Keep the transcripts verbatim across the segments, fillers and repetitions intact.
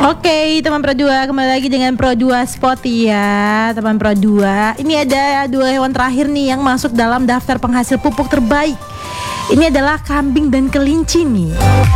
Oke, teman Pro dua, kembali lagi dengan Pro dua Spot ya, teman Pro dua. Ini ada dua hewan terakhir nih yang masuk dalam daftar penghasil pupuk terbaik. Ini adalah kambing dan kelinci nih.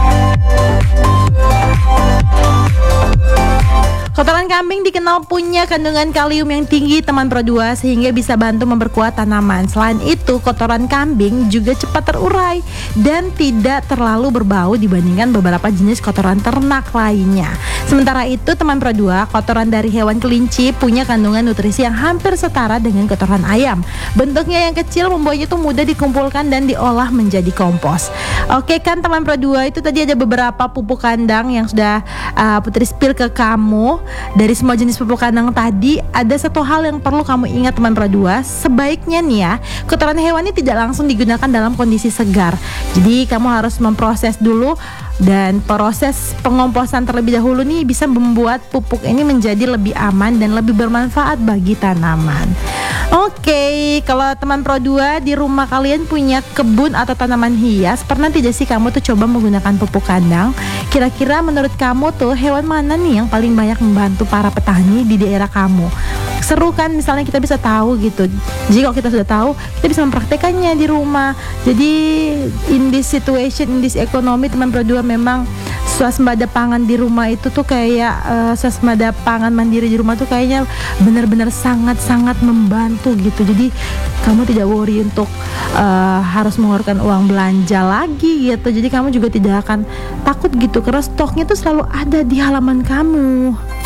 Kotoran kambing dikenal punya kandungan kalium yang tinggi teman Pro dua, sehingga bisa bantu memperkuat tanaman. Selain itu, kotoran kambing juga cepat terurai dan tidak terlalu berbau dibandingkan beberapa jenis kotoran ternak lainnya. Sementara itu teman Pro dua, kotoran dari hewan kelinci punya kandungan nutrisi yang hampir setara dengan kotoran ayam. Bentuknya yang kecil membuatnya itu mudah dikumpulkan dan diolah menjadi kompos. Oke kan teman Pro dua, itu tadi ada beberapa pupuk kandang yang sudah uh, Putri spill ke kamu. Dari semua jenis pupuk kandang tadi, ada satu hal yang perlu kamu ingat teman Pro dua. Sebaiknya nih ya, kotoran hewan ini tidak langsung digunakan dalam kondisi segar. Jadi kamu harus memproses dulu, dan proses pengomposan terlebih dahulu nih bisa membuat pupuk ini menjadi lebih aman dan lebih bermanfaat bagi tanaman. Oke, kalau teman Pro dua di rumah kalian punya kebun atau tanaman hias, pernah tidak sih kamu tuh coba menggunakan pupuk kandang? Kira-kira menurut kamu tuh hewan mana nih yang paling banyak membantu para petani di daerah kamu? Seru kan, misalnya kita bisa tahu gitu. Jadi kalau kita sudah tahu, kita bisa mempraktekannya di rumah. Jadi in this situation, in this economy, teman Pro dua, memang swasembada pangan di rumah itu tuh kayak uh, swasembada pangan mandiri di rumah tuh kayaknya benar-benar sangat-sangat membantu gitu. Jadi kamu tidak worry untuk uh, harus mengeluarkan uang belanja lagi gitu. Jadi kamu juga tidak akan takut gitu, karena stoknya tuh selalu ada di halaman kamu.